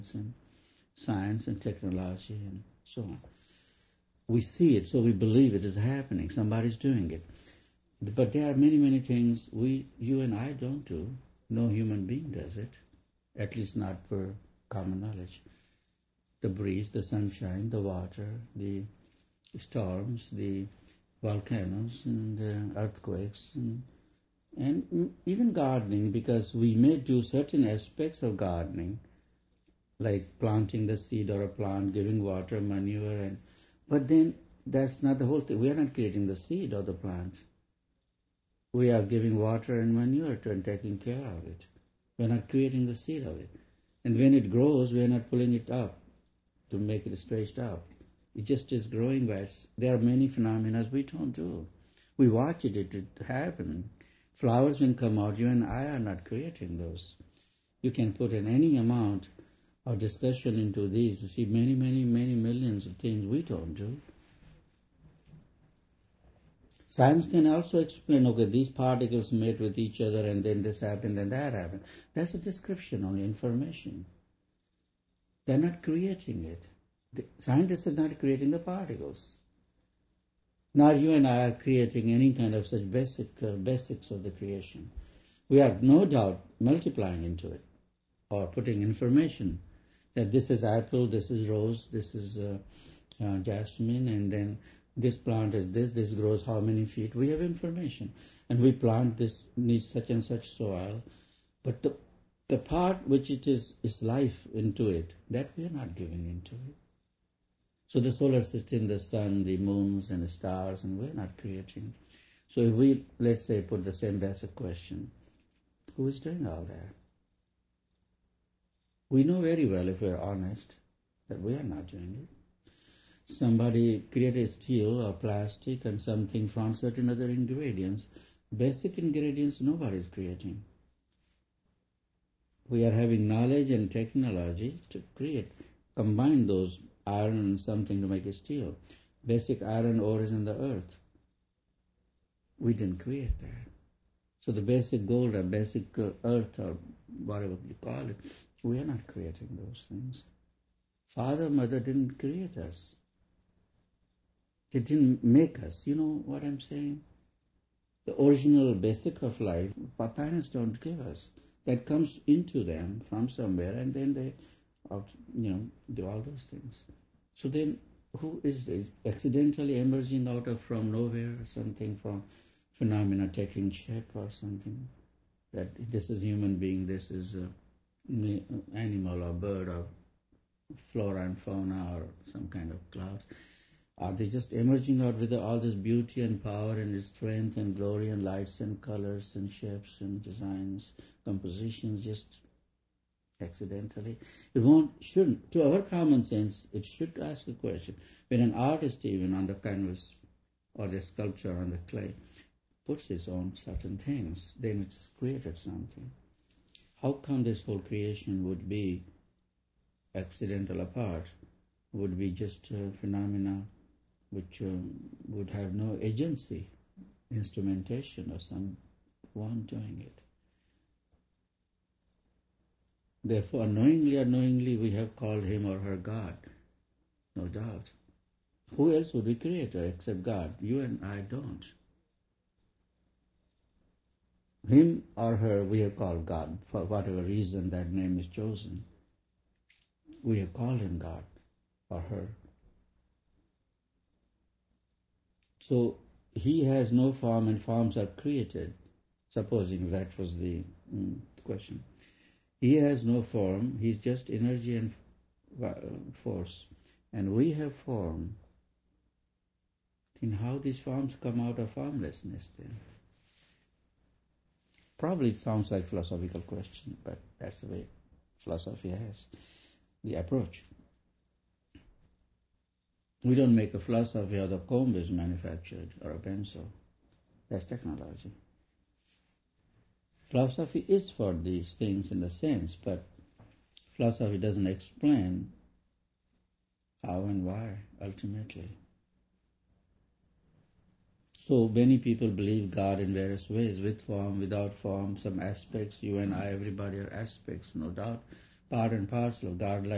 and science and technology and so on. We see it, so we believe it is happening. Somebody's doing it. But there are many, many things you and I don't do. No human being does it, at least not for common knowledge. The breeze, the sunshine, the water, the storms, the volcanoes, and the earthquakes, and even gardening, because we may do certain aspects of gardening, like planting the seed or a plant, giving water, manure, but then that's not the whole thing. We are not creating the seed or the plant. We are giving water and manure to and taking care of it. We are not creating the seed of it. And when it grows, we are not pulling it up to make it stretched out. It just is growing by itself. There are many phenomena we don't do. We watch it happen. Flowers will come out. You and I are not creating those. You can put in any amount of discussion into these. You see many, many, many millions of things we don't do. Science can also explain, okay, these particles met with each other and then this happened and that happened. That's a description, only information. They're not creating it. The scientists are not creating the particles. Now you and I are creating any kind of such basics of the creation. We are no doubt multiplying into it or putting information that this is apple, this is rose, this is jasmine, and then this plant is this grows how many feet. We have information. And we plant this, needs such and such soil. But the part which it is life into it, that we are not giving into it. So the solar system, the sun, the moons and the stars, and we're not creating. So if we, let's say, put the same basic question, who is doing all that? We know very well, if we're honest, that we are not doing it. Somebody created steel or plastic and something from certain other ingredients. Basic ingredients nobody is creating. We are having knowledge and technology to combine those iron and something to make a steel. Basic iron ore is in the earth. We didn't create that. So the basic gold or basic earth or whatever you call it, we are not creating those things. Father, mother didn't create us. They didn't make us. You know what I'm saying? The original basic of life, our parents don't give us. That comes into them from somewhere, and then they, do all those things. So then, who is this? Accidentally emerging out of from nowhere, something from phenomena taking shape or something. That this is human being, this is animal or bird or flora and fauna or some kind of clouds. Are they just emerging out with all this beauty and power and strength and glory and lights and colors and shapes and designs, compositions, just accidentally? It shouldn't. To our common sense, it should ask a question. When an artist, even on the canvas or the sculpture on the clay, puts his own certain things, then it's created something. How come this whole creation would be accidental apart, would be just phenomena which would have no agency, instrumentation or someone doing it. Therefore, knowingly or unknowingly, we have called him or her God, no doubt. Who else would be creator except God? You and I don't. Him or her we have called God, for whatever reason that name is chosen. We have called him God or her. So he has no form and forms are created, supposing that was the question. He has no form, he's just energy and force. And we have form. In how these forms come out of formlessness then? Probably it sounds like a philosophical question, but that's the way philosophy has the approach. We don't make a philosophy how the comb is manufactured or a pencil. That's technology. Philosophy is for these things in a sense, but philosophy doesn't explain how and why ultimately. So many people believe God in various ways, with form, without form, some aspects. You and I, everybody are aspects, no doubt, part and parcel of God.